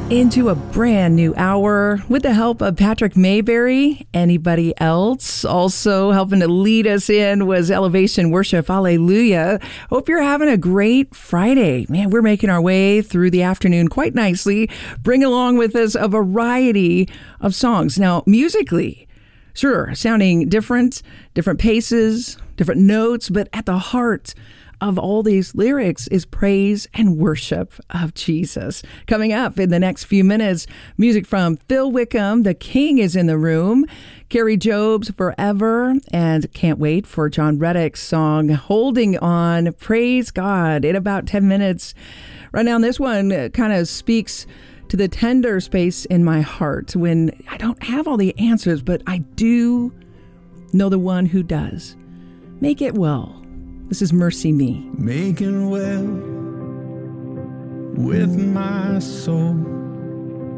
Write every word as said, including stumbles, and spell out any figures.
Into a brand new hour with the help of Patrick Mayberry. Anybody else? Also helping to lead us in was Elevation Worship. Hallelujah. Hope you're having a great Friday. Man, we're making our way through the afternoon quite nicely. Bring along with us a variety of songs. Now, musically, sure, sounding different, different paces, different notes, but at the heart of all these lyrics is praise and worship of Jesus. Coming up in the next few minutes, music from Phil Wickham, The King is in the Room, Carrie Job's Forever, and can't wait for John Reddick's song, Holding On. Praise God. In about ten minutes. Right now, this one kind of speaks to the tender space in my heart when I don't have all the answers, but I do know the one who does. Make it well. This is Mercy Me. Making well with my soul.